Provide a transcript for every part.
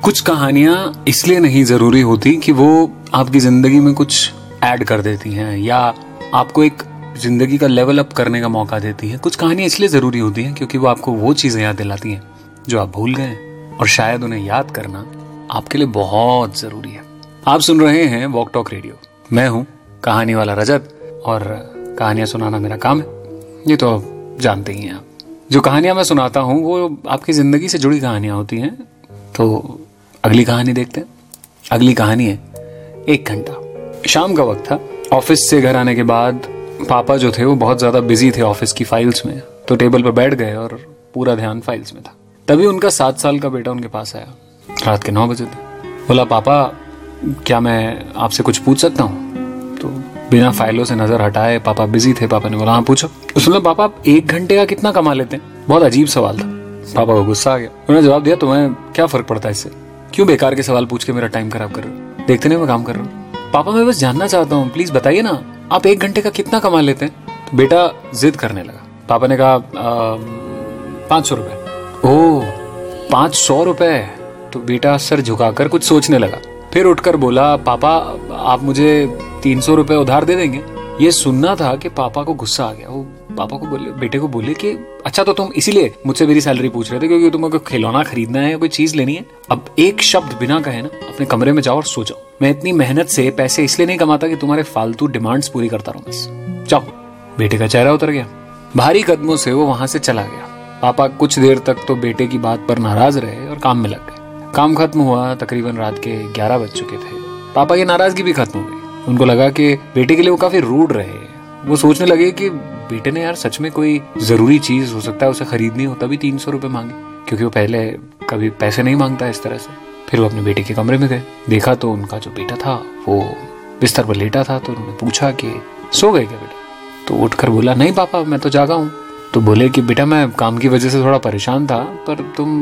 कुछ कहानियां इसलिए नहीं जरूरी होती कि वो आपकी जिंदगी में कुछ ऐड कर देती हैं या आपको एक जिंदगी का लेवल अप करने का मौका देती हैं। कुछ कहानियां इसलिए जरूरी होती हैं क्योंकि वो आपको वो चीजें याद दिलाती हैं जो आप भूल गए हैं, और शायद उन्हें याद करना आपके लिए बहुत जरूरी है। आप सुन रहे हैं वॉक टॉक रेडियो। मैं हूं कहानी वाला रजत और कहानियां सुनाना मेरा काम है, ये तो जानते ही हैं आप। जो कहानियां मैं सुनाता हूं वो आपकी जिंदगी से जुड़ी कहानियां होती हैं। तो अगली कहानी देखते हैं। अगली कहानी है 1 घंटा। शाम का वक्त था। ऑफिस से घर आने के बाद पापा जो थे वो बहुत ज्यादा बिजी थे ऑफिस की फाइल्स में, तो टेबल पर बैठ गए और पूरा ध्यान फाइल्स में था। तभी उनका 7 साल का बेटा उनके पास आया। रात के 9 बजे थे। बोला, पापा क्या मैं आपसे कुछ पूछ सकता हूँ? तो बिना फाइलों से नजर हटाए, पापा बिजी थे, पापा ने बोला हाँ पूछो। उसने पापा आप 1 घंटे का कितना कमा लेते हैं? बहुत अजीब सवाल था। पापा को गुस्सा आ गया। उन्होंने जवाब दिया, तुम्हें क्या फर्क पड़ता है इससे? क्यों बेकार के सवाल पूछ के मेरा टाइम खराब कर रहे हो? देखते नहीं मैं काम कर रहा हूँ। पापा मैं बस जानना चाहता हूँ, प्लीज बताइए ना, आप 1 घंटे का कितना कमा लेते हैं? तो बेटा जिद करने लगा। पापा ने कहा 500 रुपए। ओह 500 रुपए? तो बेटा सर झुकाकर कुछ सोचने लगा, फिर उठकर बोला, पापा आप मुझे 300 रुपए उधार दे देंगे? ये सुनना था कि पापा को गुस्सा आ गया। वो पापा को बोले, बेटे को बोले कि अच्छा तो तुम इसीलिए मुझसे मेरी सैलरी पूछ रहे थे क्योंकि तुम्हें खिलौना खरीदना है या कोई चीज लेनी है? अब एक शब्द बिना कहे ना अपने कमरे में जाओ और सो जाओ। मैं इतनी मेहनत से पैसे इसलिए नहीं कमाता कि तुम्हारे फालतू डिमांड्स पूरी करता रहूं बस। जाओ। बेटे का चेहरा उतर गया। भारी कदमों से वो वहां से चला गया। पापा कुछ देर तक तो बेटे की बात पर नाराज रहे और काम में लग गए। काम खत्म हुआ, तकरीबन रात के 11 बज चुके थे। पापा की नाराजगी भी खत्म हो गई। उनको लगा कि बेटे के लिए वो काफी रूड रहे। वो सोचने लगे कि बेटे ने यार सच में कोई जरूरी चीज हो सकता है उसे खरीदनी हो, तभी 300 रुपए मांगे, क्योंकि वो पहले कभी पैसे नहीं मांगता इस तरह से। फिर वो अपने बेटे के कमरे में गए। देखा तो उनका जो बेटा था वो बिस्तर पर लेटा था। तो उन्होंने पूछा कि सो गए क्या बेटा? तो उठकर बोला, नहीं पापा मैं तो जागा हूँ। तो बोले कि बेटा मैं काम की वजह से थोड़ा परेशान था, पर तुम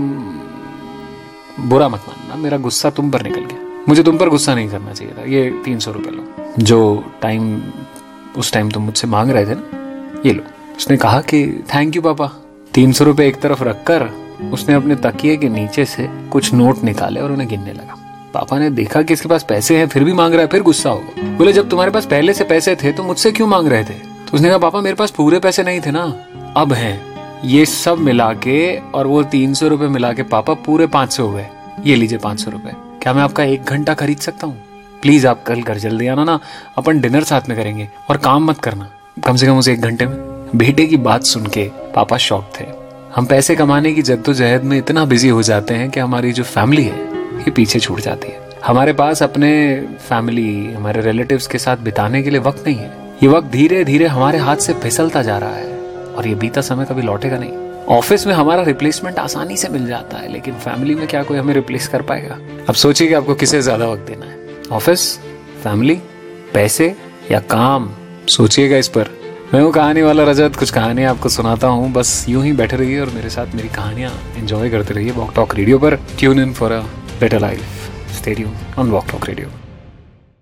बुरा मत मानना, मेरा गुस्सा तुम पर निकल गया। मुझे तुम पर गुस्सा नहीं करना चाहिए था। ये 300 रुपए लो, जो उस टाइम तुम मुझसे मांग रहे थे ना, ये लो। उसने कहा कि थैंक यू पापा। 300 रुपए एक तरफ रखकर उसने अपने तकिए के नीचे से कुछ नोट निकाले और उन्हें गिनने लगा। पापा ने देखा कि इसके पास पैसे हैं फिर भी मांग रहा है, फिर गुस्सा हो गया। बोले, जब तुम्हारे पास पहले से पैसे थे तो मुझसे क्यों मांग रहे थे? तो उसने कहा, पापा मेरे पास पूरे पैसे नहीं थे ना, अब हैं। ये सब मिला के और वो 300 रुपए मिला के पापा पूरे 500 हो गए। ये लीजिए 500 रुपए। क्या मैं आपका 1 घंटा खरीद सकता हूँ? प्लीज आप कल घर जल्दी आना ना, अपन डिनर साथ में करेंगे, और काम मत करना कम से कम उस 1 घंटे में। बेटे की बात सुन के पापा शॉक थे। हम पैसे कमाने की जद्दोजहद में इतना बिजी हो जाते हैं कि हमारी जो फैमिली है ये पीछे छूट जाती है। हमारे पास अपने फैमिली, हमारे रिलेटिव्स के साथ बिताने के लिए वक्त नहीं है। ये वक्त धीरे धीरे हमारे हाथ से फिसलता जा रहा है और ये बीता समय कभी लौटेगा नहीं। ऑफिस में हमारा रिप्लेसमेंट आसानी से मिल जाता है, लेकिन फैमिली में क्या कोई हमें रिप्लेस कर पाएगा? अब सोचिए कि आपको किसे ज्यादा वक्त देना है, ऑफिस, फैमिली, पैसे या काम? सोचिएगा इस पर। मैं हूँ कहानी वाला रजत। कुछ कहानियां आपको सुनाता हूँ, बस यूं ही बैठे रहिए और मेरे साथ मेरी कहानियां एंजॉय करते रहिए वॉक टॉक रेडियो पर। Tune in for a better life. Stay tuned on walk talk radio.